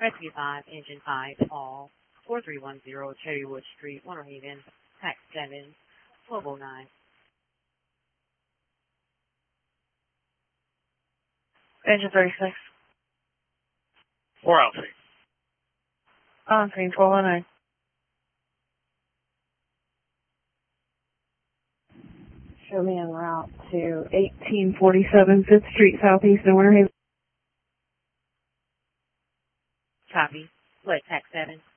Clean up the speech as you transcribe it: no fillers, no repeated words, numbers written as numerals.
Rescue 5, Engine 5, call 4310 Cherrywood Street, Winter Haven, Tax 7, 1209. Engine 36. 4 Alpha. On scene 1209. Show me en route to 1847 5th Street Southeast in Winter Haven. Copy. Split Tax 7.